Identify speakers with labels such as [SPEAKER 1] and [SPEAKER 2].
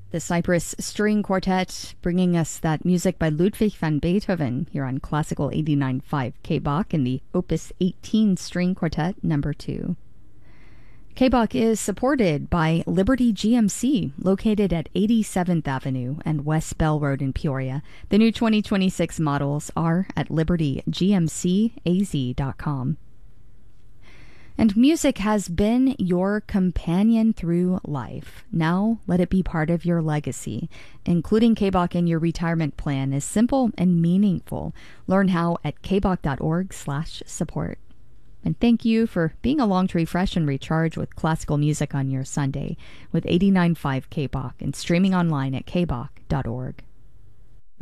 [SPEAKER 1] The Cypress String Quartet, bringing us that music by Ludwig van Beethoven here on Classical 89.5 K-Bach in the Opus 18 String Quartet number 2. K-Bach is supported by Liberty GMC, located at 87th Avenue and West Bell Road in Peoria. The new 2026 models are at libertygmcaz.com. And music has been your companion through life. Now let it be part of your legacy. Including K-Bach in your retirement plan is simple and meaningful. Learn how at kbach.org/support. And thank you for being along to refresh and recharge with classical music on your Sunday with 89.5 K-Bach and streaming online at kbach.org.